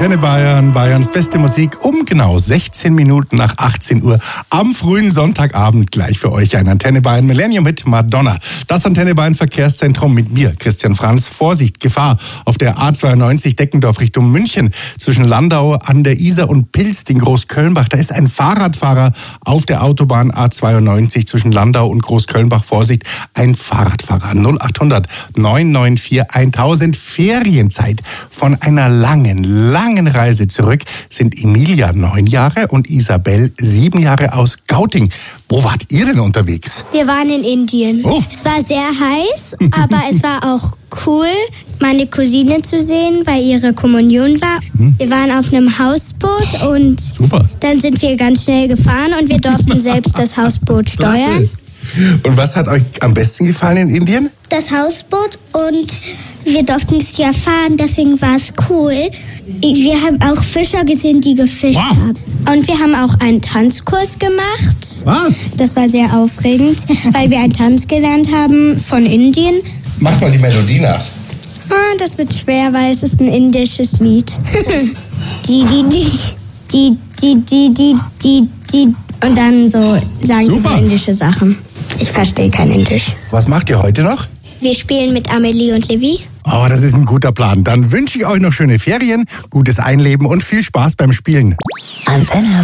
Antenne Bayern, Bayerns beste Musik um genau 16 Minuten nach 18 Uhr am frühen Sonntagabend gleich für euch ein Antenne Bayern Millennium mit Madonna. Das Antenne Bayern Verkehrszentrum mit mir, Christian Franz. Vorsicht, Gefahr auf der A92 Deckendorf Richtung München zwischen Landau an der Isar und Pilz in Großkölnbach. Da ist ein Fahrradfahrer auf der Autobahn A92 zwischen Landau und Großkölnbach. Vorsicht, ein Fahrradfahrer. 0800 994 1000. Ferienzeit von einer langen Reise zurück sind Emilia 9 Jahre und Isabel 7 Jahre aus Gauting. Wo wart ihr denn unterwegs? Wir waren in Indien. Oh. Es war sehr heiß, aber es war auch cool, meine Cousine zu sehen, weil ihre Kommunion war. Wir waren auf einem Hausboot und Super. dann sind wir ganz schnell gefahren und wir durften selbst das Hausboot steuern. Und was hat euch am besten gefallen in Indien? Das Hausboot und wir durften es ja fahren, deswegen war es cool. Wir haben auch Fischer gesehen, die gefischt haben. Und wir haben auch einen Tanzkurs gemacht. Was? Das war sehr aufregend, weil wir einen Tanz gelernt haben von Indien. Mach mal die Melodie nach. Das wird schwer, weil es ist ein indisches Lied. Die. Und dann so sagen sie so Super. indische Sachen. Ich verstehe kein Indisch. Was macht ihr heute noch? Wir spielen mit Amelie und Levi. Oh, das ist ein guter Plan. Dann wünsche ich euch noch schöne Ferien, gutes Einleben und viel Spaß beim Spielen. Antenne